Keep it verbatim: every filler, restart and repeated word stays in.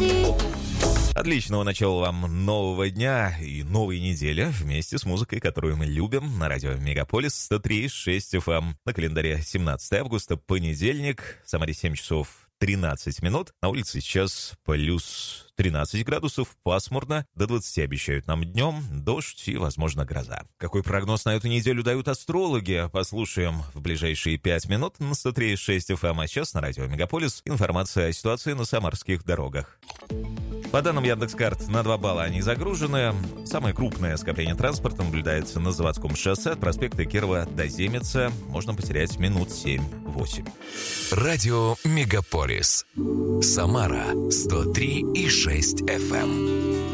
Отличного начала вам нового дня и новой недели вместе с музыкой, которую мы любим, на радио Мегаполис сто три и шесть эф эм. На календаре семнадцатое августа, понедельник, в Самаре семь часов тринадцать минут. На улице сейчас плюс тринадцать градусов, пасмурно, до двадцати обещают нам днем, дождь и, возможно, гроза. Какой прогноз на эту неделю дают астрологи? Послушаем в ближайшие пять минут на сто три и шесть эф эм, а сейчас на радио Мегаполис информация о ситуации на самарских дорогах. По данным Яндекс.Карт, на два балла они загружены. Самое крупное скопление транспорта наблюдается на Заводском шоссе от проспекта Кирова до Земеца. Можно потерять минут семь-восемь. Радио Мегаполис. Самара сто три и шесть эф эм.